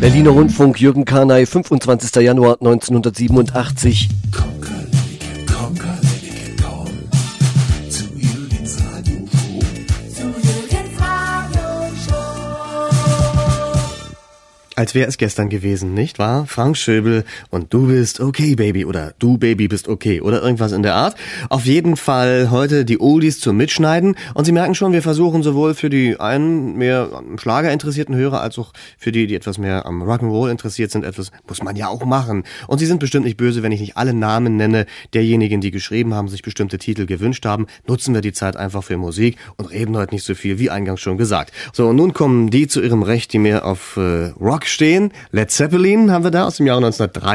Berliner Rundfunk, Jürgen Karnay, 25. Januar 1987. Als wäre es gestern gewesen, nicht wahr? Frank Schöbel und Du bist okay, Baby, oder Du, Baby, bist okay, oder irgendwas in der Art. Auf jeden Fall heute die Oldies zum Mitschneiden. Und Sie merken schon, wir versuchen sowohl für die einen mehr am Schlager interessierten Hörer, als auch für die etwas mehr am Rock'n'Roll interessiert sind. Etwas muss man ja auch machen. Und Sie sind bestimmt nicht böse, wenn ich nicht alle Namen nenne derjenigen, die geschrieben haben, sich bestimmte Titel gewünscht haben. Nutzen wir die Zeit einfach für Musik und reden heute nicht so viel, wie eingangs schon gesagt. So, und nun kommen die zu ihrem Recht, die mehr auf Rock stehen. Led Zeppelin haben wir da aus dem Jahre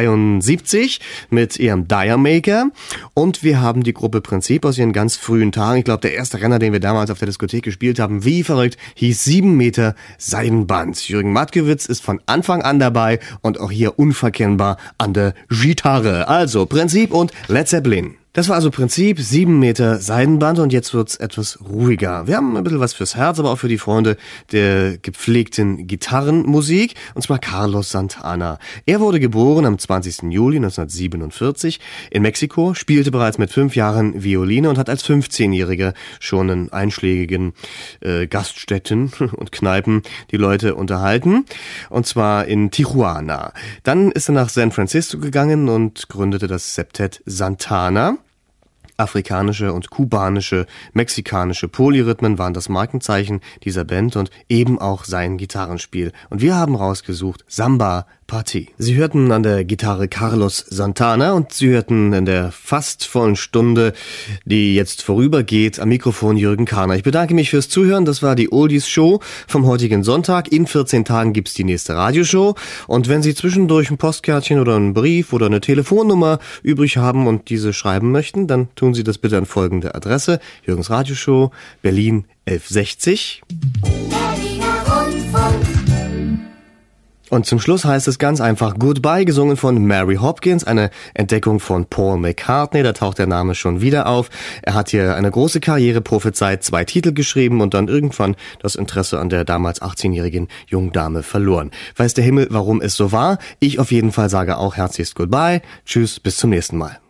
1973 mit ihrem Diamaker. Und wir haben die Gruppe Prinzip aus ihren ganz frühen Tagen. Ich glaube, der erste Renner, den wir damals auf der Diskothek gespielt haben, wie verrückt, hieß 7 Meter Seidenband. Jürgen Mattkewitz ist von Anfang an dabei und auch hier unverkennbar an der Gitarre. Also Prinzip und Led Zeppelin. Das war also Prinzip, 7 Meter Seidenband, und jetzt wird's etwas ruhiger. Wir haben ein bisschen was fürs Herz, aber auch für die Freunde der gepflegten Gitarrenmusik, und zwar Carlos Santana. Er wurde geboren am 20. Juli 1947 in Mexiko, spielte bereits mit 5 Jahren Violine und hat als 15-Jähriger schon in einschlägigen Gaststätten und Kneipen die Leute unterhalten, und zwar in Tijuana. Dann ist er nach San Francisco gegangen und gründete das Septett Santana. Afrikanische und kubanische, mexikanische Polyrhythmen waren das Markenzeichen dieser Band und eben auch sein Gitarrenspiel. Und wir haben rausgesucht Samba Partie. Sie hörten an der Gitarre Carlos Santana und Sie hörten in der fast vollen Stunde, die jetzt vorübergeht, am Mikrofon Jürgen Karnay. Ich bedanke mich fürs Zuhören. Das war die Oldies Show vom heutigen Sonntag. In 14 Tagen gibt's die nächste Radioshow. Und wenn Sie zwischendurch ein Postkärtchen oder einen Brief oder eine Telefonnummer übrig haben und diese schreiben möchten, dann tun Sie das bitte an folgende Adresse: Jürgens Radioshow, Berlin 1160. Berliner Rundfunk. Und zum Schluss heißt es ganz einfach Goodbye, gesungen von Mary Hopkins, eine Entdeckung von Paul McCartney, da taucht der Name schon wieder auf. Er hat hier eine große Karriere prophezeit, 2 Titel geschrieben und dann irgendwann das Interesse an der damals 18-jährigen jungen Dame verloren. Weiß der Himmel, warum es so war? Ich auf jeden Fall sage auch herzlichst Goodbye, tschüss, bis zum nächsten Mal.